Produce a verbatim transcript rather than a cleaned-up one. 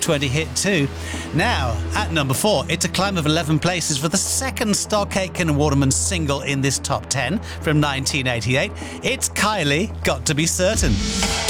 twenty hit too. Now, at number four, it's a climb of eleven places for the second Stock Aitken Waterman single in this top ten from nineteen eighty-eight. It's Kylie, Got to Be Certain.